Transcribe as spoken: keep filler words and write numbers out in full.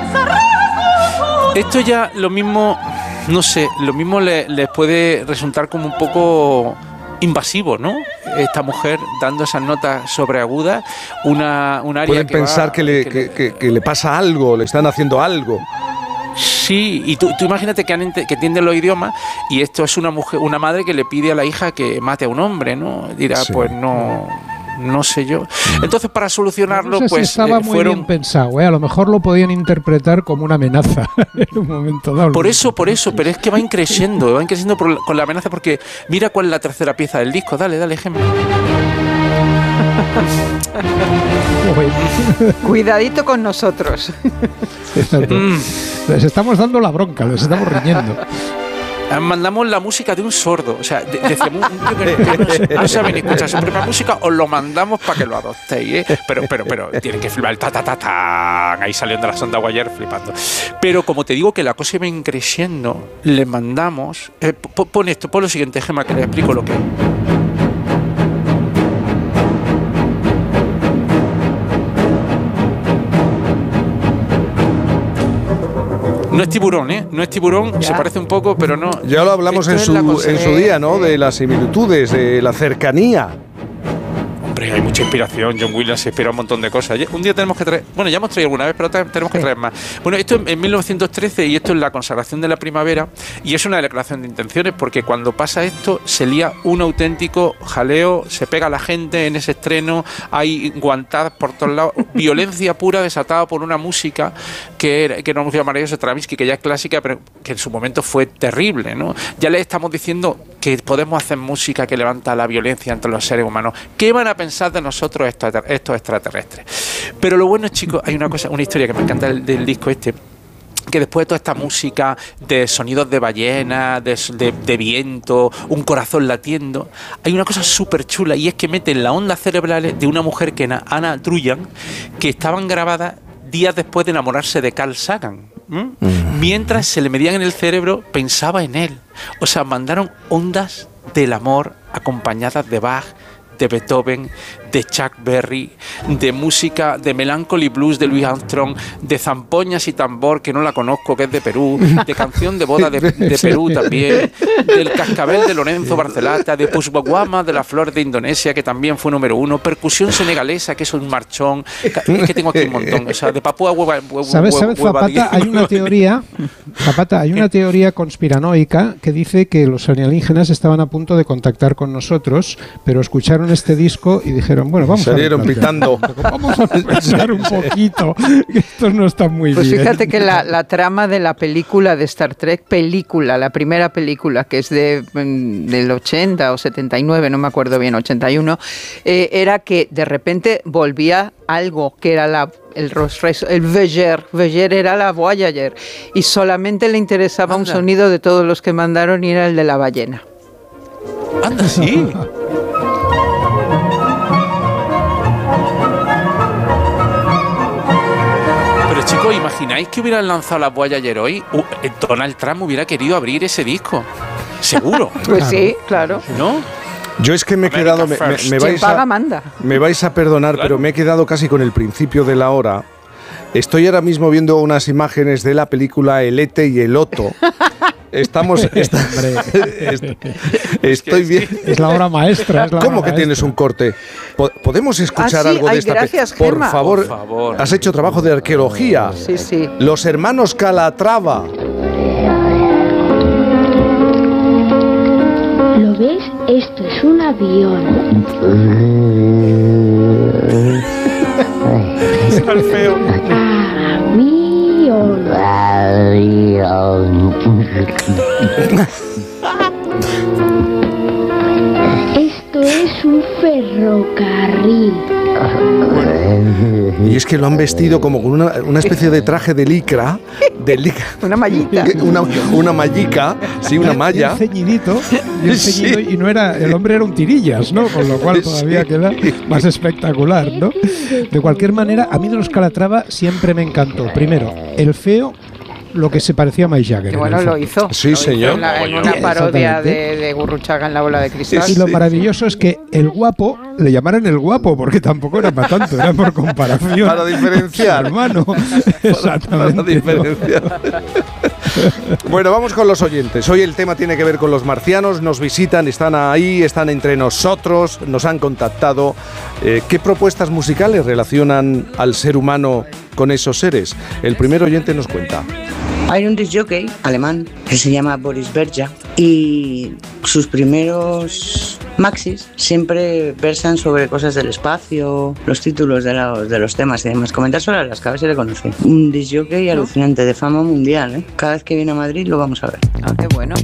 Esto ya lo mismo, no sé, lo mismo les le puede resultar como un poco invasivo, ¿no? Esta mujer dando esas notas sobreagudas, una, un área Pueden que pensar va, que, le, que, que, que, que le pasa algo, le están haciendo algo. Sí, y tú, tú imagínate que, han, que entienden los idiomas y esto es una mujer, una madre que le pide a la hija que mate a un hombre, ¿no? Dirá, sí. pues no... no sé yo. Entonces, para solucionarlo, no sé pues si estaba eh, muy fueron... bien pensado, ¿eh? A lo mejor lo podían interpretar como una amenaza en un momento dado. Por eso, por eso, pero es que va increciendo, va increciendo por, con la amenaza, porque mira cuál es la tercera pieza del disco. Dale, dale, ejemplo. Cuidadito con nosotros. Les estamos dando la bronca, les estamos riñendo. Mandamos la música de un sordo, o sea, de, de, de un tío que, que no, no sabe ni escuchar su propia música, os lo mandamos para que lo adoptéis, ¿eh? Pero, pero, pero, tienen que flipar el ta ta ta ta, ahí saliendo la sonda Wire flipando. Pero como te digo que la cosa iba creciendo, le mandamos, eh, pon esto, pon lo siguiente, Gemma, que le explico lo que es. No es tiburón, ¿eh? No es tiburón, ya. Se parece un poco, pero no. Ya lo hablamos en su, en su día, ¿no? De las similitudes, de la cercanía. Hombre, hay mucha inspiración. John Williams se inspira un montón de cosas. Un día tenemos que traer... Bueno, ya hemos traído alguna vez, pero tenemos que traer más. Bueno, esto en, en mil novecientos trece, y esto es la consagración de la primavera, y es una declaración de intenciones, porque cuando pasa esto, se lía un auténtico jaleo, se pega a la gente en ese estreno, hay guantadas por todos lados, violencia pura desatada por una música que era, que era una música maravillosa, Stravinsky, que ya es clásica, pero que en su momento fue terrible, ¿no? Ya le estamos diciendo que podemos hacer música que levanta la violencia entre los seres humanos. ¿Qué van a pensar de nosotros estos, estos extraterrestres? Pero lo bueno, chicos, hay una cosa, una historia que me encanta del, del disco este, que después de toda esta música de sonidos de ballena, de, de, de viento, un corazón latiendo, hay una cosa súper chula, y es que meten las ondas cerebrales de una mujer que era Anna Druyan, que estaban grabadas días después de enamorarse de Carl Sagan. ¿Mm? Mientras se le medían en el cerebro, pensaba en él. O sea, mandaron ondas del amor acompañadas de Bach, de Beethoven, de Chuck Berry, de música, de Melancholy Blues de Louis Armstrong, de Zampoñas y Tambor, que no la conozco, que es de Perú, de Canción de Boda de, de Perú también, del Cascabel de Lorenzo Barcelata, de Pusbaguama de la Flor de Indonesia, que también fue número uno, percusión senegalesa, que es un marchón, es que tengo aquí un montón, o sea, de Papúa Hueva, hueva, ¿Sabes, ¿sabes hueva, Zapata? Hay una teoría, Zapata, hay una teoría conspiranoica que dice que los alienígenas estaban a punto de contactar con nosotros, pero escucharon este disco y dijeron, bueno, vamos salieron a pitando. Vamos a pensar un poquito, que esto no está muy pues bien. Pues fíjate que la, la trama de la película de Star Trek, película, la primera película, que es de del ochenta o setenta y nueve, no me acuerdo bien, ochenta y uno, eh, era que de repente volvía algo que era la el el Voyager, Voyager era la Voyager, y solamente le interesaba Anda. un sonido de todos los que mandaron, y era el de la ballena. Anda, sí. Pero chicos, ¿imagináis que hubieran lanzado la Voyager hoy? Uh, Donald Trump hubiera querido abrir ese disco. Seguro. Pues claro. Sí, claro. ¿No? Yo es que me he America quedado, me, me, me, vais paga, a, manda. me vais a perdonar, claro. Pero me he quedado casi con el principio de la hora. Estoy ahora mismo viendo unas imágenes de la película El Ete y el Otto. Estamos... Esta, est, estoy bien. Es la obra maestra. Es la ¿Cómo obra que tienes maestra? un corte? ¿Podemos escuchar ah, sí, algo de ay, esta gracias, película? Por favor, Por favor. Has hecho trabajo de arqueología. Sí, sí. Los hermanos Calatrava. ¿Lo ves? Esto es un avión. Es el feo. Avión. Esto es un ferrocarril. Y es que lo han vestido como con una, una especie de traje de licra, de licra una mallita, una, una mallica, sí, una malla, bien ceñidito, bien ceñido, sí. Y no era, el hombre era un tirillas, ¿no? Con lo cual todavía sí. Queda más espectacular, ¿no? De cualquier manera, a mí de los Calatrava siempre me encantó. Primero, el feo lo que se parecía a Mick Jagger. Y bueno, lo hizo. Sí, lo señor. hizo en, la, en una parodia de, de Gurruchaga en la bola de cristal. Y lo maravilloso es que el guapo le llamaran el guapo, porque tampoco era para tanto, era por comparación. Para diferenciar. Hermano. Exactamente. Para diferenciar. Bueno, vamos con los oyentes. Hoy el tema tiene que ver con los marcianos. Nos visitan, están ahí, están entre nosotros, nos han contactado. Eh, ¿Qué propuestas musicales relacionan al ser humano con esos seres? El primer oyente nos cuenta. Hay un disc jockey alemán que se llama Boris Berja y sus primeros maxis siempre versan sobre cosas del espacio, los títulos de los, de los temas y demás. Comentar sobre las cabezas se le conoce. Un disc jockey alucinante, de fama mundial, ¿eh? Cada vez que viene a Madrid lo vamos a ver. Ah, qué bueno.